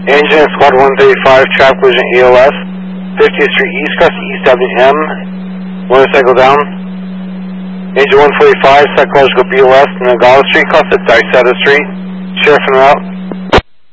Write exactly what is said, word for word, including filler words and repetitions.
Engine Squad one thirty-five, traffic collision E L S, fiftieth Street East, cross East Avenue M, motorcycle down. Engine one forty-five, psychological B L S, Nogales Street, cross at Dicetta Street, sheriff en route.